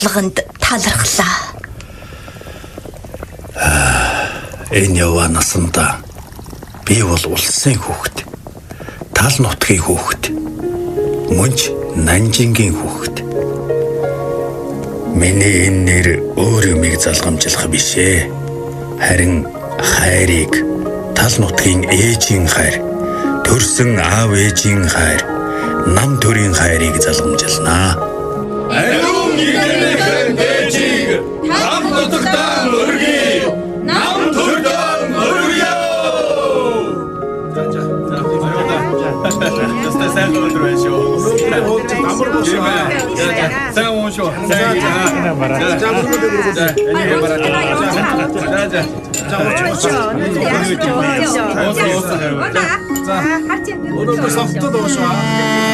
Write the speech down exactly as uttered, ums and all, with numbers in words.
лаганд талархлаа. Энэ яваа насанда би бол улсын хүүхэд. Тал нутгийн хүүхэд. Мөн ч Нанжингийн хүүхэд. Миний энэ нэр өөр юмыг залгамжлах биш ээ. Харин хайрыг, тал нутгийн ээжийн хайр, төрсөн аав ээжийн хайр, нам төрийн хайрыг залгамжилнаа. Ариун нэгэн ээжийг там нутагтаа өргөе. Нам төрдөө өргөе. Тэстэ сайн өдөр байна шүү. Амар бошоо. Сайн уун шүү. Сайн яа. Бараа. За энийг бараа. За за. За уучаа. За. За. Өнөөдөр савтад уушаа.